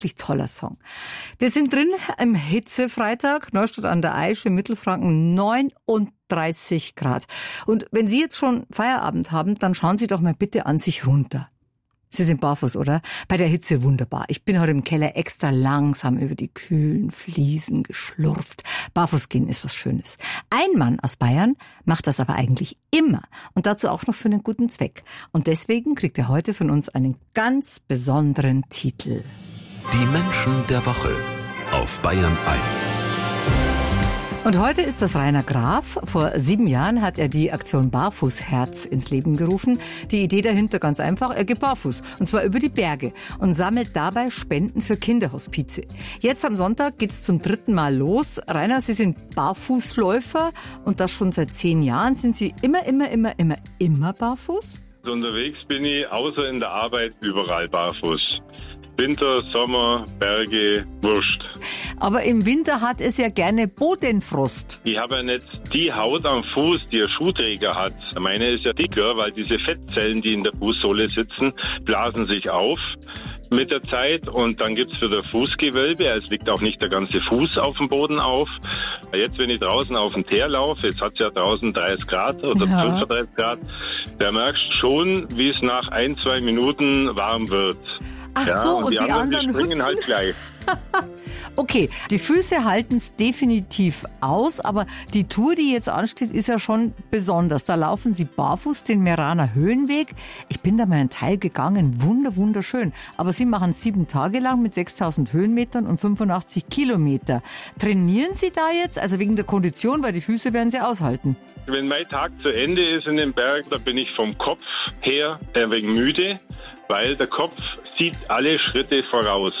Toller Song. Wir sind drin im Hitzefreitag, Neustadt an der Aisch im Mittelfranken, 39 Grad. Und wenn Sie jetzt schon Feierabend haben, dann schauen Sie doch mal bitte an sich runter. Sie sind barfuß, oder? Bei der Hitze wunderbar. Ich bin heute im Keller extra langsam über die kühlen Fliesen geschlurft. Barfuß gehen ist was Schönes. Ein Mann aus Bayern macht das aber eigentlich immer und dazu auch noch für einen guten Zweck. Und deswegen kriegt er heute von uns einen ganz besonderen Titel. Die Menschen der Woche auf Bayern 1. Und heute ist das Rainer Graf. Vor 7 Jahren hat er die Aktion Barfußherz ins Leben gerufen. Die Idee dahinter ganz einfach, er geht barfuß. Und zwar über die Berge und sammelt dabei Spenden für Kinderhospize. Jetzt am Sonntag geht's zum 3. Mal los. Rainer, Sie sind Barfußläufer und das schon seit 10 Jahren. Sind Sie immer barfuß? Unterwegs bin ich, außer in der Arbeit, überall barfuß. Winter, Sommer, Berge, wurscht. Aber im Winter hat es ja gerne Bodenfrost. Ich habe ja nicht die Haut am Fuß, die ein Schuhträger hat. Meine ist ja dicker, weil diese Fettzellen, die in der Fußsohle sitzen, blasen sich auf mit der Zeit. Und dann gibt's für das Fußgewölbe, es liegt auch nicht der ganze Fuß auf dem Boden auf. Jetzt, wenn ich draußen auf den Teer laufe, jetzt hat's ja draußen 30 Grad oder 35 Grad, da merkst du schon, wie es nach 1-2 Minuten warm wird. Ach so, und die anderen die springen hüpfen? halt gleich. Okay, die Füße halten es definitiv aus, aber die Tour, die jetzt ansteht, ist ja schon besonders. Da laufen Sie barfuß den Meraner Höhenweg. Ich bin da mal einen Teil gegangen, wunderschön. Aber Sie machen 7 Tage lang mit 6.000 Höhenmetern und 85 Kilometer. Trainieren Sie da jetzt? Also wegen der Kondition, weil die Füße werden Sie aushalten. Wenn mein Tag zu Ende ist in dem Berg, da bin ich vom Kopf her ein wenig müde, weil der Kopf sieht alle Schritte voraus.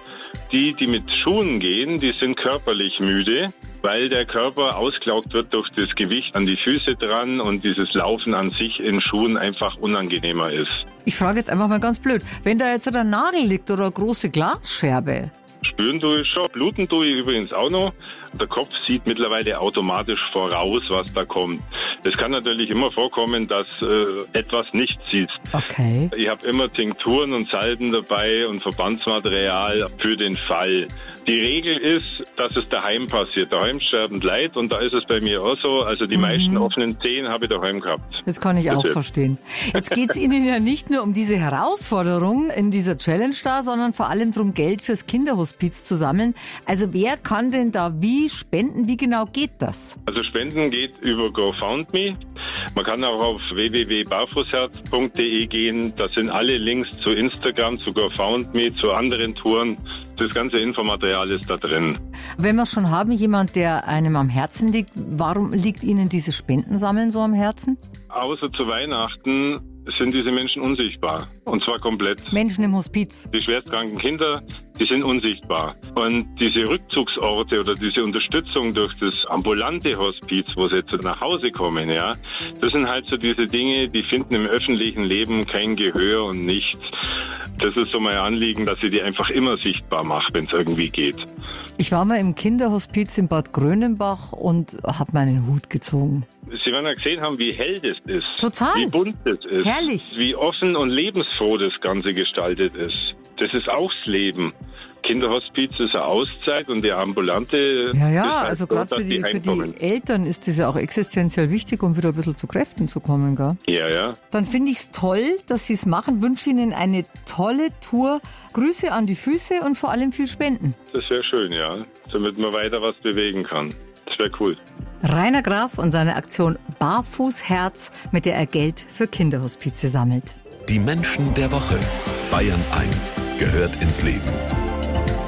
Die mit Schuhen gehen, die sind körperlich müde, weil der Körper ausgelaugt wird durch das Gewicht an die Füße dran und dieses Laufen an sich in Schuhen einfach unangenehmer ist. Ich frage jetzt einfach mal ganz blöd, wenn da jetzt ein Nagel liegt oder eine große Glasscherbe? Spüren tue ich schon, bluten tue ich übrigens auch noch. Der Kopf sieht mittlerweile automatisch voraus, was da kommt. Es kann natürlich immer vorkommen, dass etwas nicht siehst. Okay. Ich habe immer Tinkturen und Salben dabei und Verbandsmaterial für den Fall. Die Regel ist, dass es daheim passiert. Daheim sterben Leid und da ist es bei mir auch so. Also die meisten offenen Zehen habe ich daheim gehabt. Das kann ich auch verstehen. Jetzt geht es Ihnen ja nicht nur um diese Herausforderung in dieser Challenge da, sondern vor allem darum, Geld fürs Kinderhospiz zu sammeln. Also wer kann denn da wie spenden? Wie genau geht das? Also Spenden geht über GoFundMe. Man kann auch auf www.barfußherz.de gehen. Da sind alle Links zu Instagram, zu GoFundMe, zu anderen Touren. Das ganze Infomaterial ist da drin. Wenn wir es schon haben, jemand, der einem am Herzen liegt, warum liegt Ihnen dieses Spendensammeln so am Herzen? Außer zu Weihnachten sind diese Menschen unsichtbar. Und zwar komplett. Menschen im Hospiz. Die schwerstkranken Kinder, die sind unsichtbar. Und diese Rückzugsorte oder diese Unterstützung durch das ambulante Hospiz, wo sie jetzt nach Hause kommen, ja, das sind halt so diese Dinge, die finden im öffentlichen Leben kein Gehör und nichts. Das ist so mein Anliegen, dass ich die einfach immer sichtbar mache, wenn es irgendwie geht. Ich war mal im Kinderhospiz in Bad Grönenbach und habe meinen Hut gezogen. Sie werden ja gesehen haben, wie hell das ist. Total. Wie bunt das ist. Herrlich. Wie offen und lebensfroh das Ganze gestaltet ist. Das ist auch das Leben. Kinderhospiz ist eine Auszeit und der ambulante... Ja, halt also so, gerade für die Eltern ist das ja auch existenziell wichtig, um wieder ein bisschen zu Kräften zu kommen, gell? Ja. Dann finde ich es toll, dass Sie es machen. Wünsche Ihnen eine tolle Tour. Grüße an die Füße und vor allem viel Spenden. Das wäre schön, ja. Damit man weiter was bewegen kann. Das wäre cool. Rainer Graf und seine Aktion Barfußherz, mit der er Geld für Kinderhospize sammelt. Die Menschen der Woche. Bayern 1 gehört ins Leben.